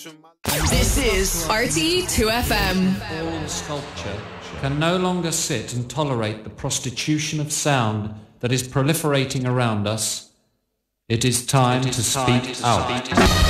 This is RTE2FM. All sculpture can no longer sit and tolerate the prostitution of sound that is proliferating around us. It is time to speak out.